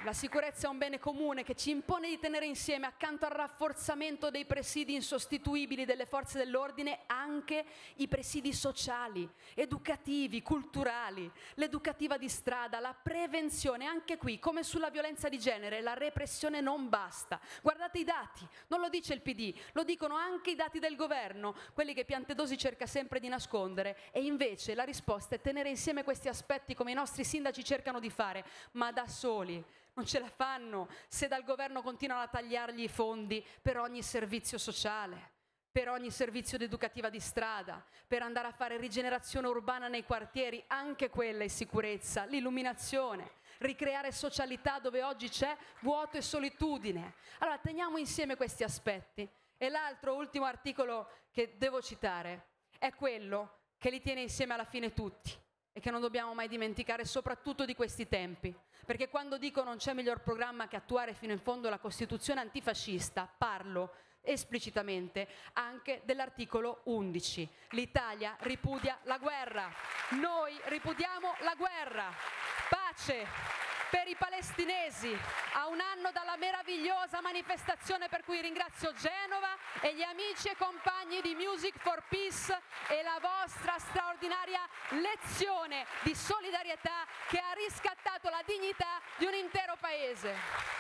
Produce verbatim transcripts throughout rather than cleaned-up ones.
la sicurezza è un bene comune che ci impone di tenere insieme, accanto al rafforzamento dei presidi insostituibili delle forze dell'ordine, anche i presidi sociali, educativi, culturali, l'educativa di strada, la prevenzione. Anche qui, come sulla violenza di genere, la repressione non basta. Guardate i dati, non lo dice il P D, lo dicono anche i dati del governo, quelli che Piantedosi cerca sempre di nascondere, e invece la risposta è tenere insieme questi aspetti come i nostri sindaci cercano di fare, ma da soli non ce la fanno se dal governo continuano a tagliargli i fondi per ogni servizio sociale, per ogni servizio educativa di strada, per andare a fare rigenerazione urbana nei quartieri, anche quella è sicurezza, l'illuminazione, ricreare socialità dove oggi c'è vuoto e solitudine. Allora teniamo insieme questi aspetti. E l'altro, ultimo articolo che devo citare, è quello che li tiene insieme alla fine tutti e che non dobbiamo mai dimenticare, soprattutto di questi tempi, perché quando dico non c'è miglior programma che attuare fino in fondo la Costituzione antifascista, parlo esplicitamente anche dell'articolo undici. L'Italia ripudia la guerra, noi ripudiamo la guerra. Pace per i palestinesi, a un anno dalla meravigliosa manifestazione per cui ringrazio Genova e gli amici e compagni di Music for Peace e la vostra straordinaria lezione di solidarietà che ha riscattato la dignità di un intero paese.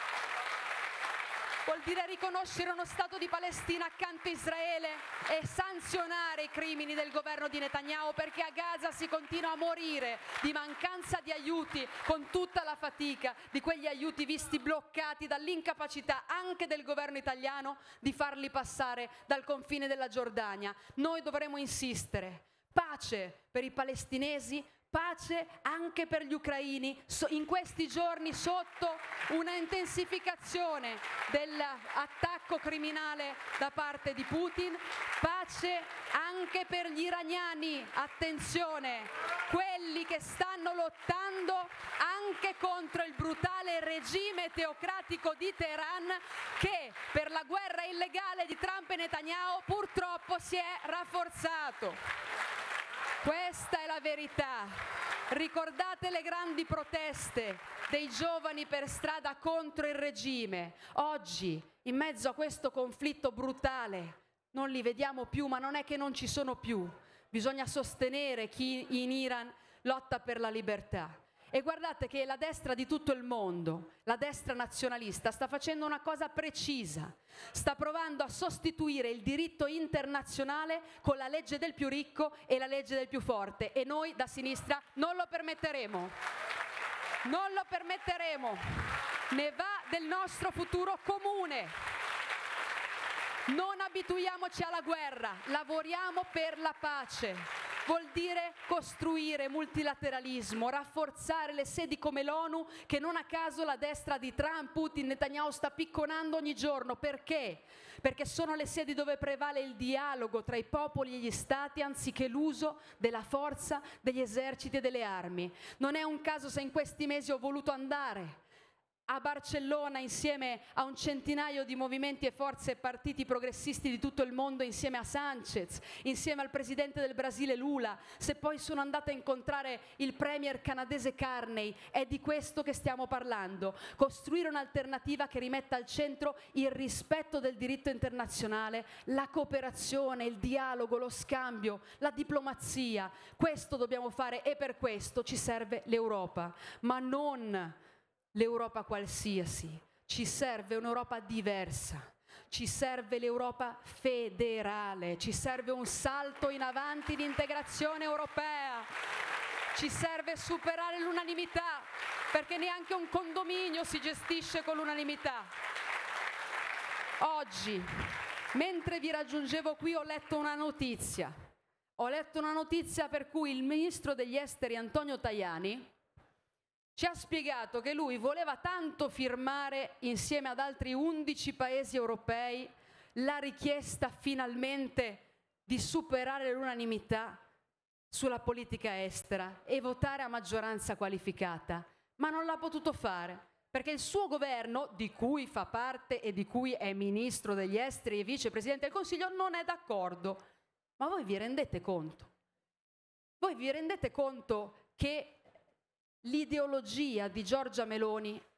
Vuol dire riconoscere uno Stato di Palestina accanto a Israele e sanzionare i crimini del governo di Netanyahu, perché a Gaza si continua a morire di mancanza di aiuti, con tutta la fatica di quegli aiuti visti bloccati dall'incapacità anche del governo italiano di farli passare dal confine della Giordania. Noi dovremo insistere. Pace per i palestinesi, pace anche per gli ucraini, in questi giorni sotto una intensificazione dell'attacco criminale da parte di Putin, pace anche per gli iraniani, attenzione, quelli che stanno lottando anche contro il brutale regime teocratico di Teheran che per la guerra illegale di Trump e Netanyahu purtroppo si è rafforzato. Questa è la verità. Ricordate le grandi proteste dei giovani per strada contro il regime. Oggi, in mezzo a questo conflitto brutale, non li vediamo più, ma non è che non ci sono più. Bisogna sostenere chi in Iran lotta per la libertà. E guardate che la destra di tutto il mondo, la destra nazionalista, sta facendo una cosa precisa. Sta provando a sostituire il diritto internazionale con la legge del più ricco e la legge del più forte. E noi da sinistra non lo permetteremo. Non lo permetteremo. Ne va del nostro futuro comune. Non abituiamoci alla guerra, lavoriamo per la pace. Vuol dire costruire multilateralismo, rafforzare le sedi come l'ONU, che non a caso la destra di Trump, Putin, Netanyahu sta picconando ogni giorno. Perché? Perché sono le sedi dove prevale il dialogo tra i popoli e gli stati anziché l'uso della forza, degli eserciti e delle armi. Non è un caso se in questi mesi ho voluto andare a Barcellona insieme a un centinaio di movimenti e forze e partiti progressisti di tutto il mondo, insieme a Sanchez, insieme al presidente del Brasile Lula, se poi sono andata a incontrare il premier canadese Carney. È di questo che stiamo parlando: costruire un'alternativa che rimetta al centro il rispetto del diritto internazionale, la cooperazione, il dialogo, lo scambio, la diplomazia. Questo dobbiamo fare e per questo ci serve l'Europa, ma non l'Europa qualsiasi, ci serve un'Europa diversa, ci serve l'Europa federale, ci serve un salto in avanti di integrazione europea, ci serve superare l'unanimità, perché neanche un condominio si gestisce con l'unanimità. Oggi, mentre vi raggiungevo qui, ho letto una notizia, ho letto una notizia per cui il ministro degli esteri Antonio Tajani ci ha spiegato che lui voleva tanto firmare insieme ad altri undici paesi europei la richiesta finalmente di superare l'unanimità sulla politica estera e votare a maggioranza qualificata, ma non l'ha potuto fare perché il suo governo, di cui fa parte e di cui è ministro degli esteri e vicepresidente del Consiglio, non è d'accordo. Ma voi vi rendete conto? Voi vi rendete conto che l'ideologia di Giorgia Meloni